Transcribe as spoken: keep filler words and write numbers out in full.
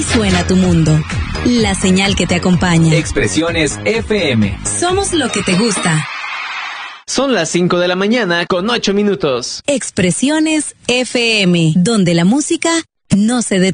Suena tu mundo. La señal que te acompaña. Expresiones F M. Somos lo que te gusta. Son las cinco de la mañana con ocho minutos. Expresiones F M, donde la música no se detiene.